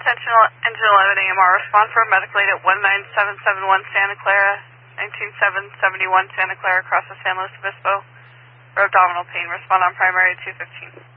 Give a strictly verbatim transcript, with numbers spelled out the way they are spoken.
attention, engine eleven A M R, respond for a medical aid at one nine seven seven one Santa Clara, nineteen seven seventy-one Santa Clara, across the San Luis Obispo, for abdominal pain. Respond on primary two fifteen.